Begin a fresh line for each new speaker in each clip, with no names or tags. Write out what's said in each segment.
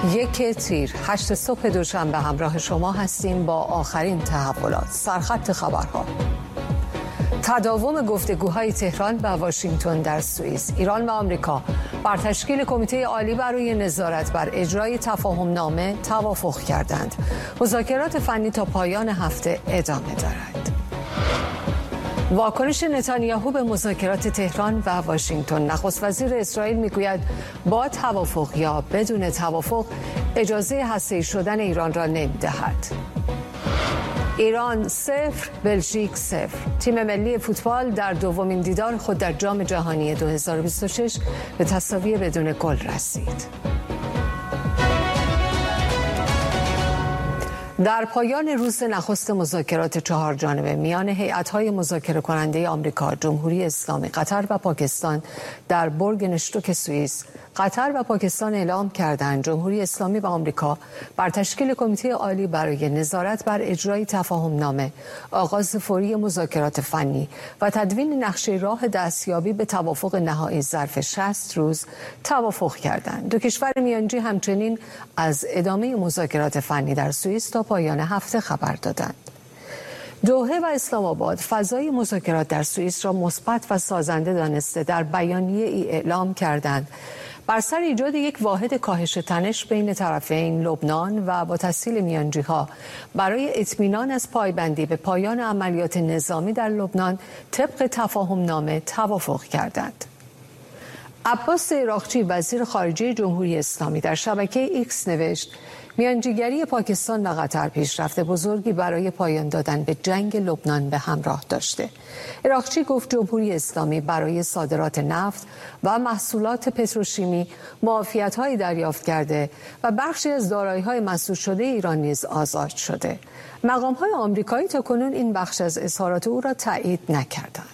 یک تیر 8 صبح دوشنبه همراه شما هستیم با آخرین تحولات. سرخط خبرها: تداوم گفتگوهای تهران و واشنگتن در سوئیس. ایران و آمریکا بر تشکیل کمیته عالی برای نظارت بر اجرای تفاهم نامه توافق کردند. مذاکرات فنی تا پایان هفته ادامه دارد. واکنش نتانیاهو به مذاکرات تهران و واشنگتن. نخست وزیر اسرائیل میگوید با توافق یا بدون توافق اجازه هسته‌ای شدن ایران را نمیدهد. ایران 0 بلژیک 0. تیم ملی فوتبال در دومین دیدار خود در جام جهانی 2026 به تساوی بدون گل رسید. در پایان روز نخست مذاکرات 4 جانبه میان هیئت‌های مذاکره کننده آمریکا، جمهوری اسلامی، قطر و پاکستان در برگ نشتوک سوئیس، قطر و پاکستان اعلام کردند جمهوری اسلامی و آمریکا بر تشکیل کمیته عالی برای نظارت بر اجرای تفاهم نامه، آغاز فوری مذاکرات فنی و تدوین نقشه راه دستیابی به توافق نهایی ظرف 60 روز توافق کردند. دو کشور میانجی همچنین از ادامه مذاکرات فنی در سوئیس تا پایان هفته خبر دادند. دوحه و اسلام آباد فضای مذاکرات در سوئیس را مثبت و سازنده دانسته در بیانیه ای اعلام کردند بر سر ایجاد یک واحد کاهش تنش بین طرفین لبنان و با تسهیل میانجی‌ها برای اطمینان از پایبندی به پایان عملیات نظامی در لبنان طبق تفاهم نامه توافق کردند. عباس عراقچی وزیر خارجه جمهوری اسلامی در شبکه ایکس نوشت میانجیگری پاکستان و قطر پیشرفت بزرگی برای پایان دادن به جنگ لبنان به همراه داشته. عراقچی گفت جمهوری اسلامی برای صادرات نفت و محصولات پتروشیمی معافیت‌هایی دریافت کرده و بخشی از دارایی‌های مسدود شده ایران نیز آزاد شده. مقام‌های آمریکایی تاکنون این بخش از اظهارات او را تایید نکردند.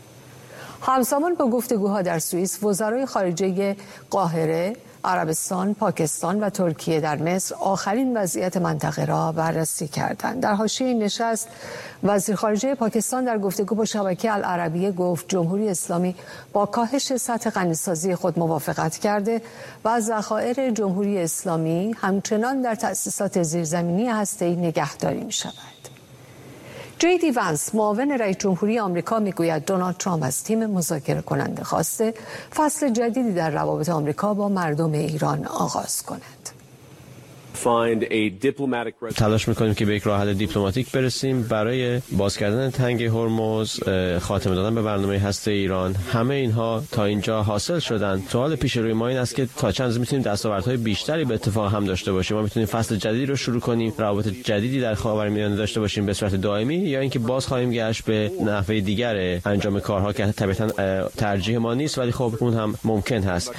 همزمان با گفتگوها در سوئیس، وزرای خارجه قاهره، عربستان، پاکستان و ترکیه در مصر آخرین وضعیت منطقه را بررسی کردند. در حاشیه نشست، وزیر خارجه پاکستان در گفتگو با شبکه العربیه گفت جمهوری اسلامی با کاهش سطح غنیسازی خود موافقت کرده و ذخایر جمهوری اسلامی همچنان در تأسیسات زیرزمینی هسته‌ای نگهداری می‌شود. جی.دی. ونس معاون رئیس جمهوری آمریکا میگوید دونالد ترامپ از تیم مذاکره کننده خواسته فصل جدیدی در روابط آمریکا با مردم ایران آغاز کند.
تلاش میکنیم که به یک راه حل دیپلماتیک برسیم برای باز کردن تنگ هرمز، خاتمه دادن به برنامه هسته ایران. همه اینها تا اینجا حاصل شدن. سوال پیش روی ما این است که تا چند میتونیم دستاوردهای بیشتری به اتفاق هم داشته باشیم. ما میتونیم فصل جدیدی رو شروع کنیم، روابط جدیدی در خاورمیانه داشته باشیم به صورت دائمی، یا اینکه باز خواهیم گشت به نحوه دیگر انجام کارها که طبیعتاً ترجیح ما نیست، ولی خب اون هم ممکن هست.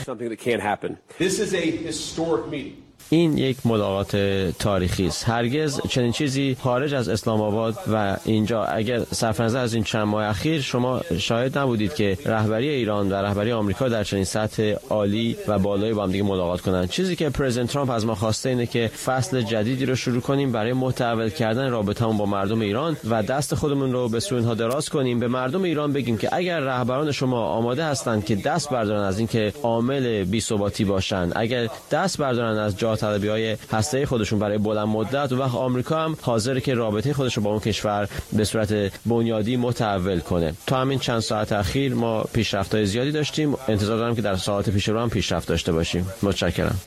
این یک ملاقات تاریخی است. هرگز چنین چیزی خارج از اسلام آباد و اینجا، اگر صرف نظر از این چند ماه اخیر شما شاهد نبودید که رهبری ایران و رهبری آمریکا در چنین سطح عالی و بالایی با هم دیگه ملاقات کنند. چیزی که پرزیدنت ترامپ از ما خواسته اینه که فصل جدیدی رو شروع کنیم برای متحول کردن رابطه‌مون با مردم ایران و دست خودمون رو به سوی اینها دراز کنیم. به مردم ایران بگیم که اگر رهبران شما آماده هستند که دست بردارن از اینکه عامل بی‌ثباتی باشن، اگر دست بردارن از طلبی‌های هسته‌ای خودشون برای بلند مدت، و وقت آمریکا هم حاضره که رابطه خودش رو با اون کشور به صورت بنیادی متحول کنه. تا همین چند ساعت اخیر ما پیشرفت‌های زیادی داشتیم. انتظار دارم که در ساعات پیش رو هم پیشرفت داشته باشیم. متشکرم.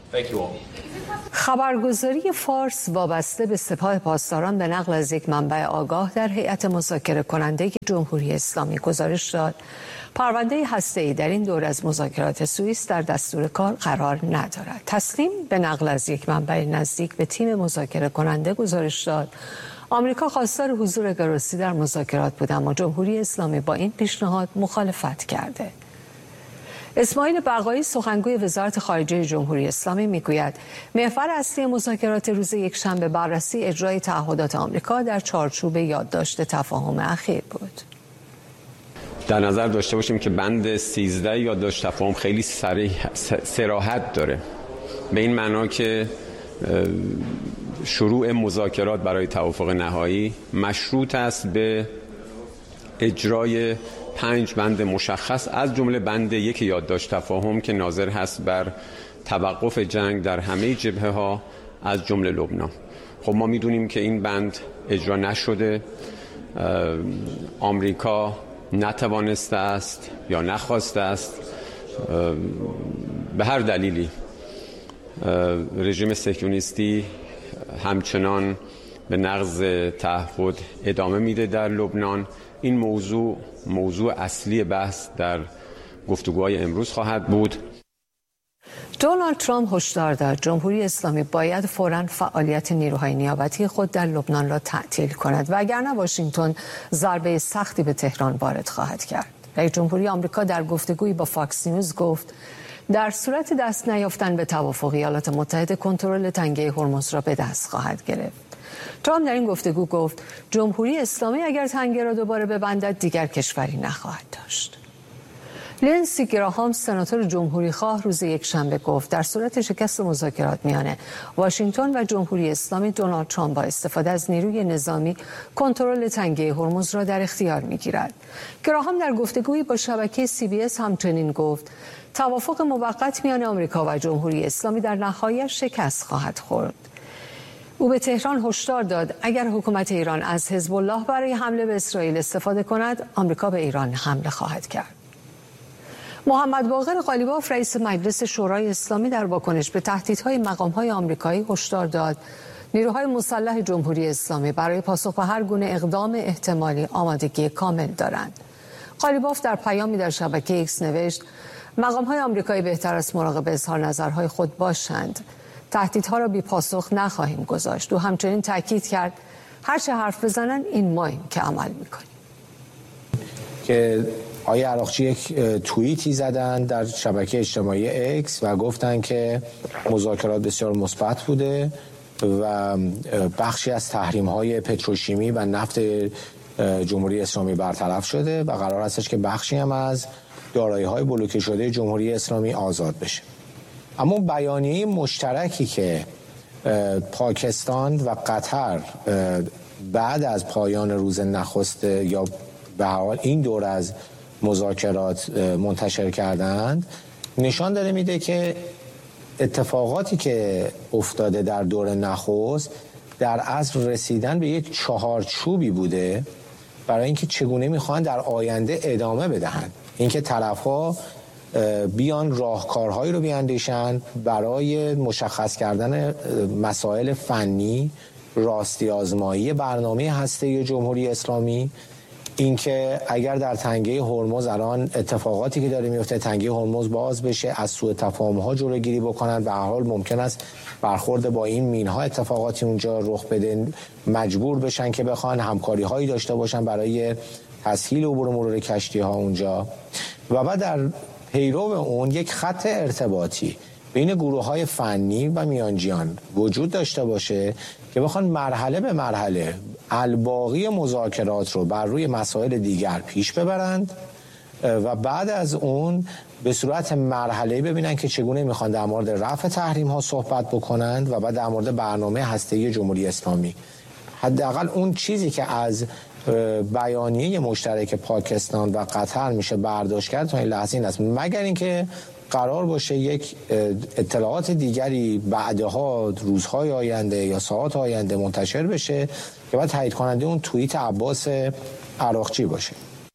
خبرگزاری فارس وابسته به سپاه پاسداران به نقل از یک منبع آگاه در هیئت مذاکره کننده جمهوری اسلامی گزارش داد پرونده هسته‌ای در این دور از مذاکرات سوئیس در دستور کار قرار ندارد. تسلیم به نقل از یک منبع نزدیک به تیم مذاکره کننده گزارش داد آمریکا خواستار حضور گروسی در مذاکرات بود، اما جمهوری اسلامی با این پیشنهاد مخالفت کرده. اسماعیل بقایی سخنگوی وزارت خارجه جمهوری اسلامی میگوید محور اصلی مذاکرات روز یکشنبه بررسی اجرای تعهدات آمریکا در چارچوب یادداشت تفاهم اخیر بود.
در نظر داشته باشیم که بند 13 یادداشت تفاهم خیلی صراحت داره، به این معنا که شروع مذاکرات برای توافق نهایی مشروط است به اجرای 5 بند مشخص، از جمله بند 1 یادداشت تفاهم که ناظر هست بر توقف جنگ در همه جبهه ها از جمله لبنان. خب ما میدونیم که این بند اجرا نشده، آمریکا نتوانسته است یا نخواسته است، به هر دلیلی رژیم صهیونیستی همچنان به نقض تعهد ادامه میده در لبنان. این موضوع اصلی بحث در گفتگوهای امروز خواهد بود.
دونالد ترامپ هشدار داد جمهوری اسلامی باید فوراً فعالیت نیروهای نیابتی خود در لبنان را تعطیل کند و اگر نه واشنگتن ضربه سختی به تهران وارد خواهد کرد. رئیس جمهوری آمریکا در گفتگویی با فاکس نیوز گفت در صورت دست نیافتن به توافق ایالات متحده کنترل تنگه هرمز را به دست خواهد گرفت. ترامپ در این گفتگو گفت جمهوری اسلامی اگر تنگه را دوباره ببندد دیگر کشوری نخواهد داشت. لینسی گراهام سناتور جمهوری خواه روز یکشنبه گفت در صورت شکست مذاکرات میان واشنگتن و جمهوری اسلامی دونالد ترامپ با استفاده از نیروی نظامی کنترل تنگه هرمز را در اختیار میگیرد. گراهام در گفتگویی با شبکه CBS همچنین گفت توافق موقت میان آمریکا و جمهوری اسلامی در نهایت شکست خواهد خورد. او به تهران هشدار داد اگر حکومت ایران از حزب الله برای حمله به اسرائیل استفاده کند آمریکا به ایران حمله خواهد کرد. محمد باقر قالیباف رئیس مجلس شورای اسلامی در واکنش به تهدیدهای مقام‌های آمریکایی هشدار داد نیروهای مسلح جمهوری اسلامی برای پاسخ به هر گونه اقدام احتمالی آمادگی کامل دارند. قالیباف در پیامی در شبکه ایکس نوشت مقام‌های آمریکایی بهتر است مراقب اظهار نظرهای خود باشند. تهدیدها را بی پاسخ نخواهیم گذاشت. او همچنین تاکید کرد هرچه حرف بزنن این ماییم که عمل میکنیم.
که آقای عراقچی یک توییتی زدن در شبکه اجتماعی اکس و گفتن که مذاکرات بسیار مثبت بوده و بخشی از تحریم‌های پتروشیمی و نفت جمهوری اسلامی برطرف شده و قرار هستش که بخشی هم از دارایی‌های بلوکه شده جمهوری اسلامی آزاد بشه. اما بیانیه مشترکی که پاکستان و قطر بعد از پایان روز نخست یا به هر حال این دور از مذاکرات منتشر کردند نشان داره میده که اتفاقاتی که افتاده در دور نخست در اصل رسیدن به یک چهارچوبی بوده برای اینکه چگونه میخوان در آینده ادامه بدهند. اینکه طرف‌ها بیان راهکارهایی رو بیاندیشن برای مشخص کردن مسائل فنی، راستی آزمایی برنامه هسته‌ای جمهوری اسلامی، اینکه اگر در تنگه هرمز الان اتفاقاتی که داره میفته تنگه هرمز باز بشه از سوء تفاهم‌ها جلوگیری بکنن و هر حال ممکن است برخورد با این مین‌ها اتفاقاتی اونجا رخ بده، مجبور بشن که بخوان همکاری‌هایی داشته باشن برای تسهیل عبور مرور کشتی‌ها اونجا و بعد در پیرو اون یک خط ارتباطی بین گروه‌های فنی و میانجیان وجود داشته باشه که بخوان مرحله به مرحله الباقی مذاکرات رو بر روی مسائل دیگر پیش ببرند و بعد از اون به صورت مرحله‌ای ببینن که چگونه میخوان در مورد رفع تحریم‌ها صحبت بکنند و بعد در مورد برنامه هسته‌ای جمهوری اسلامی. حداقل اون چیزی که از بیانیه مشترک پاکستان و قطر میشه برداشت کرد تا این لحظه این است، مگر اینکه قرار باشه یک اطلاعات دیگری بعدها روزهای آینده یا ساعات آینده منتشر بشه که بعد تایید کننده اون توییت عباس عراقچی باشه.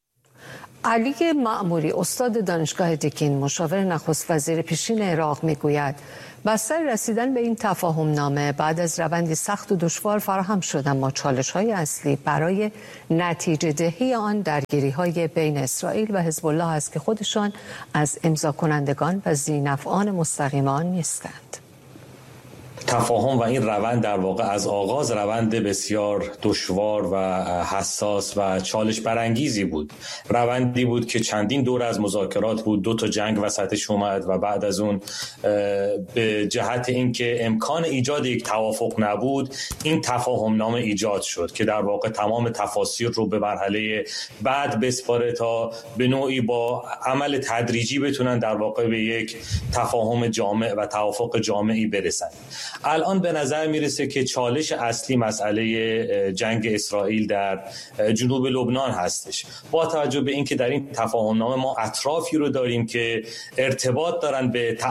علی معموری استاد دانشگاه دیکین مشاور نخست وزیر پیشین عراق میگوید بستر رسیدن به این تفاهم نامه بعد از روندی سخت و دشوار فراهم شد، اما چالش‌های اصلی برای نتیجه دهی آن درگیری‌های بین اسرائیل و حزب الله است که خودشان از امضا کنندگان و ذی‌نفعان مستقیم آن نیستند.
تفاهم و این روند در واقع از آغاز روند بسیار دشوار و حساس و چالش برانگیزی بود. روندی بود که چندین دور از مذاکرات بود، 2 تا جنگ وسطش اومد و بعد از اون به جهت اینکه امکان ایجاد یک توافق نبود این تفاهم نامه ایجاد شد که در واقع تمام تفاصیل رو به مرحله بعد بسپاره تا به نوعی با عمل تدریجی بتونن در واقع به یک تفاهم جامع و توافق جامعی برسن. الان به نظر میرسه که چالش اصلی مسئله جنگ اسرائیل در جنوب لبنان هستش، با توجه به اینکه در این تفاهم نامه ما اطرافی رو داریم که ارتباط دارن به تعهدات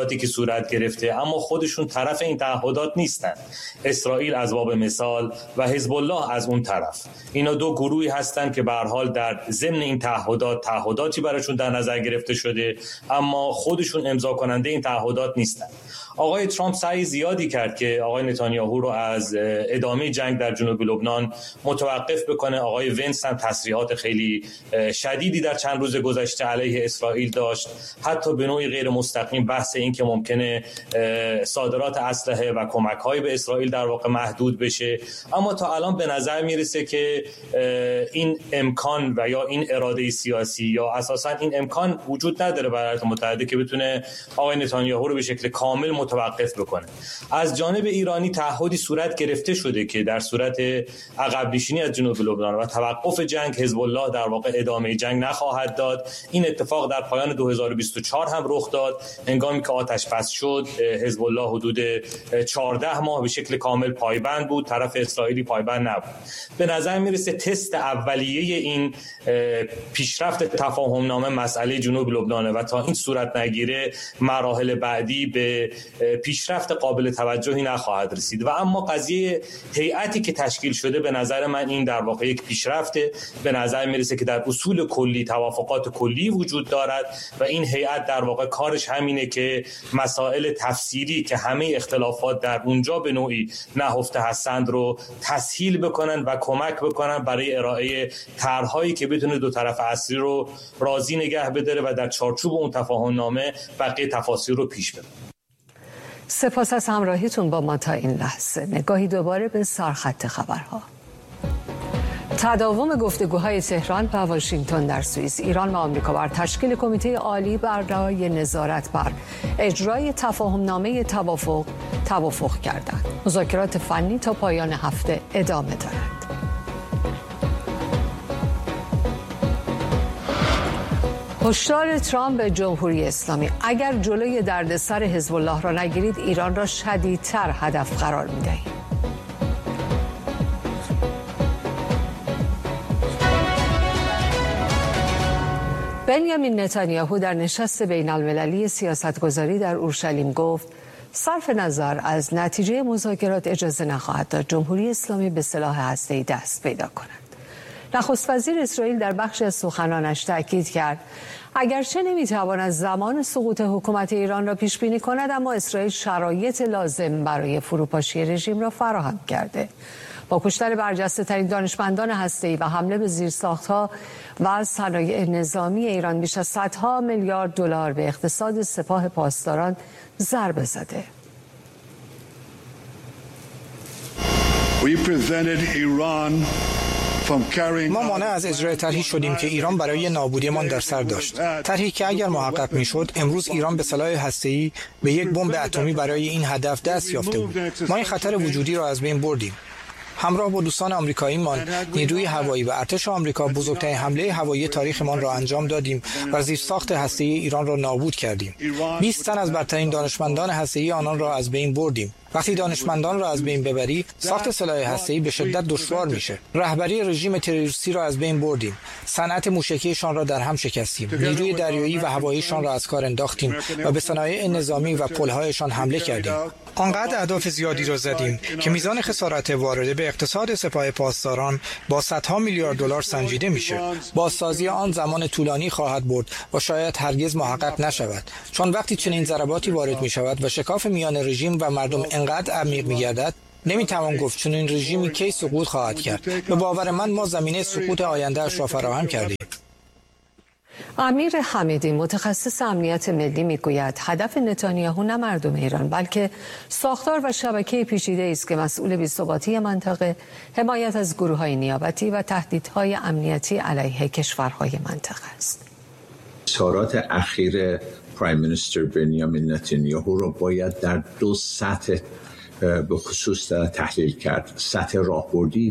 تعهداتی که صورت گرفته، اما خودشون طرف این تعهدات نیستن. اسرائیل از باب مثال و حزب الله از اون طرف، اینا دو گروهی هستن که به هر حال در ضمن این تعهداتی براشون در نظر گرفته شده، اما خودشون امضا کننده این تعهدات نیستن. آقای ترامپ سعی زیادی کرد که آقای نتانیاهو رو از ادامه جنگ در جنوب لبنان متوقف بکنه. آقای ونس هم تصریحات خیلی شدیدی در چند روز گذشته علیه اسرائیل داشت، حتی به نوعی غیر مستقیم بحث این که ممکنه صادرات اسلحه و کمک‌های به اسرائیل در واقع محدود بشه. اما تا الان به نظر میرسه که این امکان و یا این اراده سیاسی یا اساساً این امکان وجود نداره برای ایالات متحده که بتونه آقای نتانیاهو رو به شکل کامل متوقف بکنه. از جانب ایرانی تعهدی صورت گرفته شده که در صورت عقب نشینی از جنوب لبنان و توقف جنگ، حزب الله در واقع ادامه جنگ نخواهد داد. این اتفاق در پایان 2024 هم رخ داد. هنگامی که آتش بس شد، حزب الله حدود 14 ماه به شکل کامل پایبند بود، طرف اسرائیلی پایبند نبود. به نظر میرسه تست اولیه این پیشرفت تفاهم نامه مسئله جنوب لبنان و تا این صورت نگیره مراحل بعدی به پیشرفت قابل توجهی نخواهد رسید. و اما قضیه هیئتی که تشکیل شده به نظر من این در واقع یک پیشرفته. به نظر میرسه که در اصول کلی توافقات کلی وجود دارد و این هیئت در واقع کارش همینه که مسائل تفصیلی که همه اختلافات در اونجا به نوعی نهفته هستند رو تسهیل بکنن و کمک بکنن برای ارائه طرح‌هایی که بتونه دو طرف اصلی رو راضی نگه بداره و در چارچوب اون تفاهم نامه بقیه تفاصیل رو پیش ببره.
سپاس از همراهیتون با ما تا این لحظه. نگاهی دوباره به سرخط خبرها. تداوم گفتگوهای تهران و واشنگتن در سوئیس. ایران و آمریکا بر تشکیل کمیته عالی برای نظارت بر اجرای تفاهمنامه توافق کردند. مذاکرات فنی تا پایان هفته ادامه دارد. هشدار ترامپ به جمهوری اسلامی: اگر جلوی دردسر حزب الله را نگیرید ایران را شدیدتر هدف قرار می‌دهیم. بنیامین نتانیاهو در نشست بین‌المللی سیاستگذاری در اورشلیم گفت صرف نظر از نتیجه مذاکرات اجازه نخواهد داد جمهوری اسلامی به سلاح هسته‌ای دست پیدا کند. نخست وزیر اسرائیل در بخشی از سخنانش تأکید کرد اگرچه نمیتواند زمان سقوط حکومت ایران را پیش بینی کند، اما اسرائیل شرایط لازم برای فروپاشی رژیم را فراهم کرده. با کشتن برجسته‌ترین دانشمندان هسته‌ای و حمله به زیرساخت‌ها و صنایع نظامی ایران، بیش از صدها میلیارد دلار به اقتصاد سپاه پاسداران ضربه زده.
ما مانع از اجرای طرحی شدیم که ایران برای نابودیمان در سر داشت. طرحی که اگر محقق میشد امروز ایران به سلاح هسته‌ای به یک بمب اتمی برای این هدف دست یافته بود. ما این خطر وجودی را از بین بردیم. همراه با دوستان آمریکاییمان، نیروی هوایی و ارتش آمریکا بزرگترین حمله هوایی تاریخمان را انجام دادیم و زیرساخت هسته‌ای ایران را نابود کردیم. 20 تن از برترین دانشمندان هسته‌ای آنان را از بین بردیم. وقتی دانشمندان را از بین ببری، ساخت سلاح هسته‌ای به شدت دشوار میشه. رهبری رژیم تروریستی را از بین بردیم. صنعت موشکیشان را در هم شکستیم. نیروی دریایی و هواییشان را از کار انداختیم و به صنایع نظامی و پل‌هایشان حمله کردیم. آنقدر اهداف زیادی را زدیم که میزان خسارت وارده به اقتصاد سپاه پاسداران با صدها میلیارد دلار سنجیده میشه. بازسازی آن زمان طولانی خواهد برد و شاید هرگز محقق نشود، چون وقتی چنین ضرباتی وارد میشود و شکاف میان رژیم و مردم انقدر عمیق میگردد، نمیتوان گفت چون این رژیمی کی سقوط خواهد کرد. به باور من ما زمینه سقوط آینده‌اش را فراهم کردیم.
امیر حمیدی متخصص امنیت ملی میگوید هدف نتانیاهو نه مردم ایران بلکه ساختار و شبکه پیچیده است که مسئول بی‌ثباتی منطقه، حمایت از گروه‌های نیابتی و تهدیدهای امنیتی علیه کشورهای منطقه است.
اظهارات اخیر پرایم مینیستر بنیامین نتانیاهو را باید در دو سطح به خصوص تحلیل کرد. سطح راهبردی